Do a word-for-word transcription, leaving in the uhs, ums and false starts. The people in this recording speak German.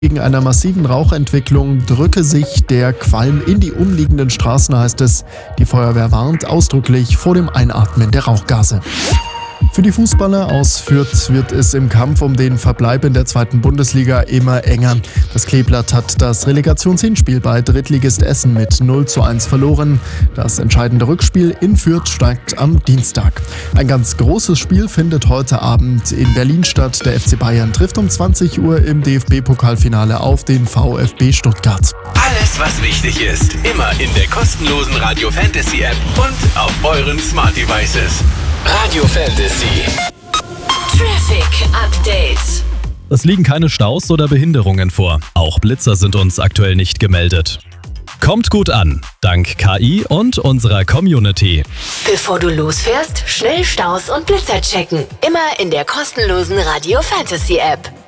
Wegen einer massiven Rauchentwicklung drücke sich der Qualm in die umliegenden Straßen, heißt es. Die Feuerwehr warnt ausdrücklich vor dem Einatmen der Rauchgase. Für die Fußballer aus Fürth wird es im Kampf um den Verbleib in der zweiten Bundesliga immer enger. Das Kleeblatt hat das Relegationshinspiel bei Drittligist Essen mit null zu eins verloren. Das entscheidende Rückspiel in Fürth steigt am Dienstag. Ein ganz großes Spiel findet heute Abend in Berlin statt. Der F C Bayern trifft um zwanzig Uhr im D F B-Pokalfinale auf den VfB Stuttgart. Alles, was wichtig ist, immer in der kostenlosen Radio Fantasy App und auf euren Smart Devices. Radio Fantasy. Traffic Update. Es liegen keine Staus oder Behinderungen vor. Auch Blitzer sind uns aktuell nicht gemeldet. Kommt gut an, dank K I und unserer Community. Bevor du losfährst, schnell Staus und Blitzer checken. Immer in der kostenlosen Radio Fantasy App.